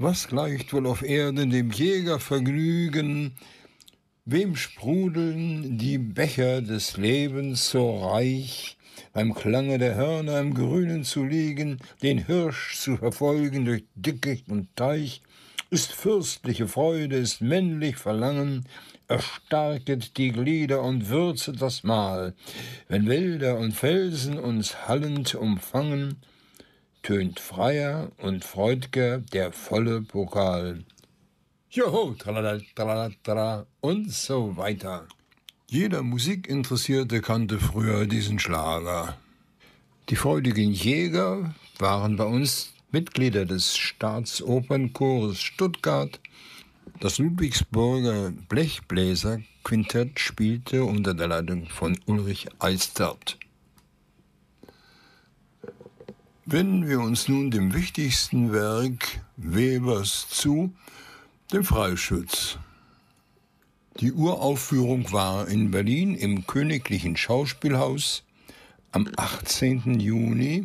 Was gleicht wohl auf Erden dem Jägervergnügen? Wem sprudeln die Becher des Lebens so reich, beim Klange der Hörner im Grünen zu liegen, den Hirsch zu verfolgen durch Dickicht und Teich? Ist fürstliche Freude, ist männlich Verlangen, erstarket die Glieder und würzet das Mahl. Wenn Wälder und Felsen uns hallend umfangen, tönt freier und freud'ger der volle Pokal. Joho, tralala, tralala, tralala und so weiter. Jeder Musikinteressierte kannte früher diesen Schlager. Die freudigen Jäger waren bei uns Mitglieder des Staatsopernchores Stuttgart. Das Ludwigsburger Blechbläserquintett spielte unter der Leitung von Ulrich Eistert. Wenden wir uns nun dem wichtigsten Werk Webers zu, dem Freischütz. Die Uraufführung war in Berlin im Königlichen Schauspielhaus am 18. Juni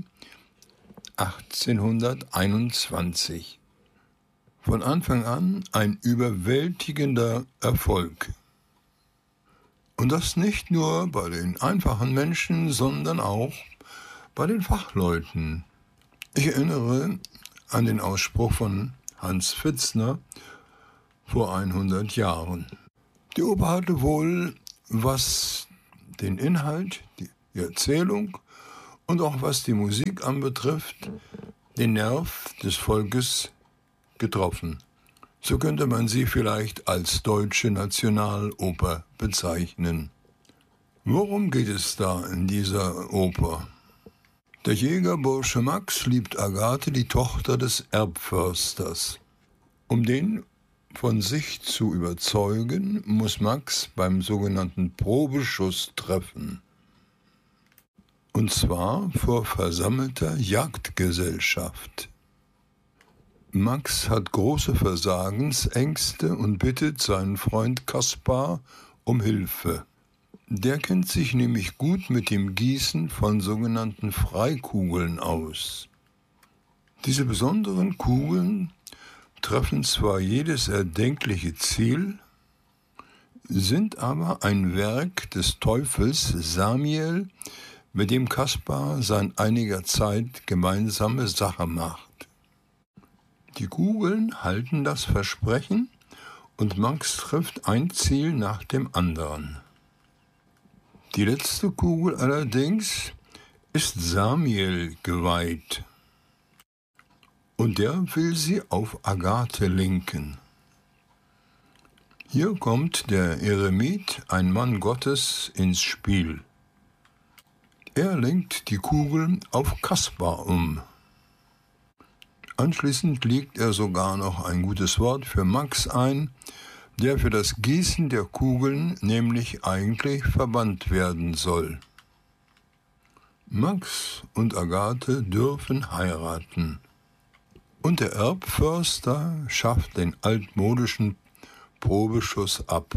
1821. Von Anfang an ein überwältigender Erfolg. Und das nicht nur bei den einfachen Menschen, sondern auch bei den Fachleuten. Ich erinnere an den Ausspruch von Hans Pfitzner vor 100 Jahren. Die Oper hatte wohl, was den Inhalt, die Erzählung und auch was die Musik anbetrifft, den Nerv des Volkes getroffen. So könnte man sie vielleicht als deutsche Nationaloper bezeichnen. Worum geht es da in dieser Oper? Der Jägerbursche Max liebt Agathe, die Tochter des Erbförsters. Um den von sich zu überzeugen, muss Max beim sogenannten Probeschuss treffen. Und zwar vor versammelter Jagdgesellschaft. Max hat große Versagensängste und bittet seinen Freund Kaspar um Hilfe. Der kennt sich nämlich gut mit dem Gießen von sogenannten Freikugeln aus. Diese besonderen Kugeln treffen zwar jedes erdenkliche Ziel, sind aber ein Werk des Teufels Samiel, mit dem Kaspar seit einiger Zeit gemeinsame Sache macht. Die Kugeln halten das Versprechen und Max trifft ein Ziel nach dem anderen. Die letzte Kugel allerdings ist Samiel geweiht. Und der will sie auf Agathe lenken. Hier kommt der Eremit, ein Mann Gottes, ins Spiel. Er lenkt die Kugel auf Kaspar um. Anschließend legt er sogar noch ein gutes Wort für Max ein, der für das Gießen der Kugeln nämlich eigentlich verbannt werden soll. Max und Agathe dürfen heiraten. Und der Erbförster schafft den altmodischen Probeschuss ab.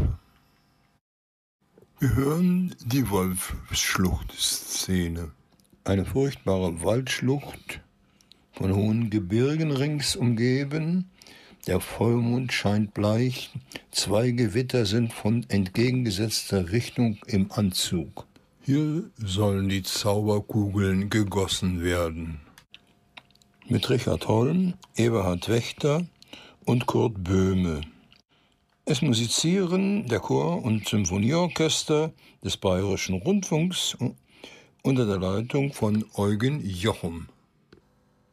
Wir hören die Wolfsschlucht-Szene. Eine furchtbare Waldschlucht, von hohen Gebirgen rings umgeben. Der Vollmond scheint bleich. 2 Gewitter sind von entgegengesetzter Richtung im Anzug. Hier sollen die Zauberkugeln gegossen werden. Mit Richard Holm, Eberhard Wächter und Kurt Böhme. Es musizieren der Chor und Symphonieorchester des Bayerischen Rundfunks unter der Leitung von Eugen Jochum.